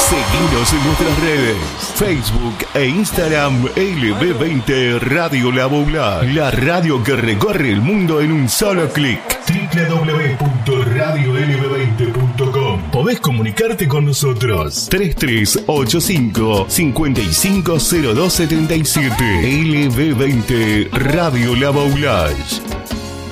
Seguinos en nuestras redes, Facebook e Instagram, LB20 Radio La Boulage, la radio que recorre el mundo en un solo clic. www.radiolb20.com. Podés comunicarte con nosotros. 3385-550277. LB20 Radio La Boulage.